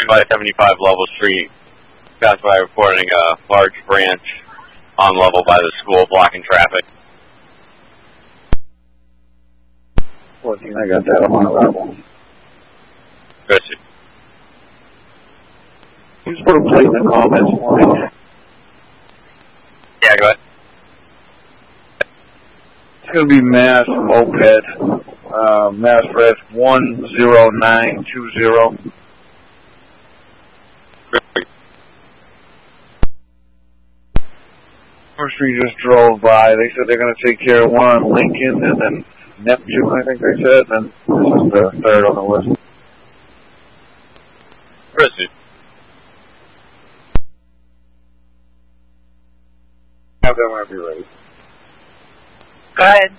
by 75 Level Street. Passed by reporting a large branch on level by the school blocking traffic. 14, I got that. I'm on level. Good. Just put a plate in the comments for me. Yeah, go ahead. It's going to be Mass Moped. Mass Res 10920. Forestry just drove by. They said they're going to take care of one on Lincoln and then Neptune, I think they said. And this is the third on the list. Christy. Have that whenever you're ready. Go ahead.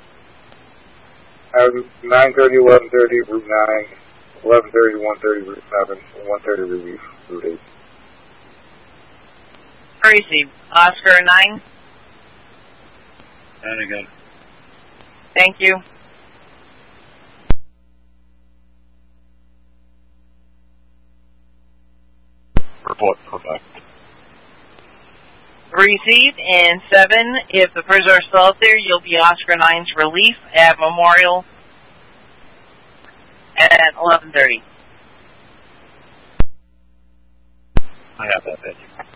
9:30, 11:30, Route 9, 11:30, 1:30, Route 7, 1:30, Relief, Route 8. Receive. Oscar 9. And again. Thank you. Report perfect. Receive. And 7, if the prisoners are still out there, you'll be Oscar 9's relief at Memorial at 11:30. I have that, thank you.